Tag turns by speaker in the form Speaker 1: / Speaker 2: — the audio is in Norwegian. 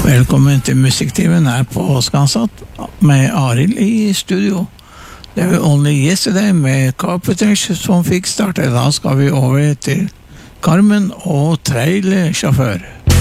Speaker 1: Velkommen til Musikktimen her på Skansatt med Arild i studio. Det var Only Yesterday med Carpenters som fikk startet. Da skal vi over til Carmen og Trailersjåfør.